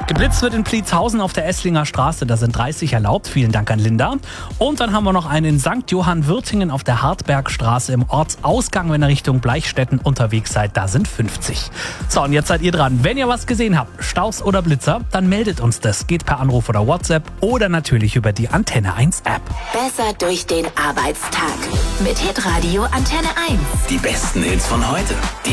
Geblitzt wird in Pliezhausen auf der Esslinger Straße, da sind 30 erlaubt. Vielen Dank an Linda. Und dann haben wir noch einen in St. Johann-Würtingen auf der Hartbergstraße im Ortsausgang, wenn ihr Richtung Bleichstätten unterwegs seid, da sind 50. So, und jetzt seid ihr dran. Wenn ihr was gesehen habt, Staus oder Blitzer, dann meldet uns das. Geht per Anruf oder WhatsApp oder natürlich über die Antenne 1 App. Besser durch den Arbeitstag mit Hitradio Antenne 1. Die besten Hits von heute.